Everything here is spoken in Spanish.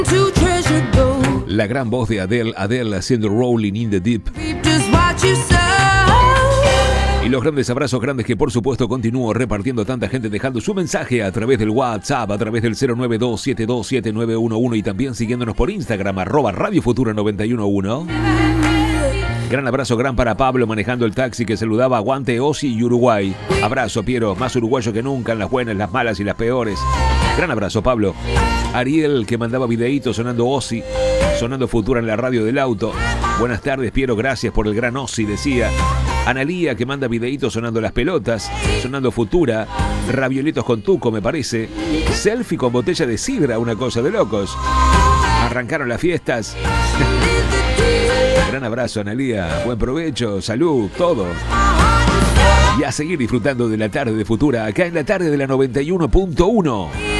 La gran voz de Adele, Adele haciendo Rolling in the Deep. Y los grandes abrazos grandes que por supuesto continúo repartiendo, tanta gente dejando su mensaje a través del WhatsApp, a través del 092727911 y también siguiéndonos por Instagram, @Radio Futura 911. Gran abrazo gran para Pablo manejando el taxi que saludaba aguante Ozzy y Uruguay. Abrazo Piero, más uruguayo que nunca en las buenas, las malas y las peores. Gran abrazo Pablo. Ariel que mandaba videitos sonando Ozzy, sonando Futura en la radio del auto. Buenas tardes Piero, gracias por el gran Ozzy, decía. Analía que manda videitos sonando las pelotas, sonando Futura. Raviolitos con tuco me parece. Selfie con botella de sidra, una cosa de locos. Arrancaron las fiestas. Gran abrazo, Analía. Buen provecho, salud, todo. Y a seguir disfrutando de la tarde de Futura, acá en la tarde de la 91.1.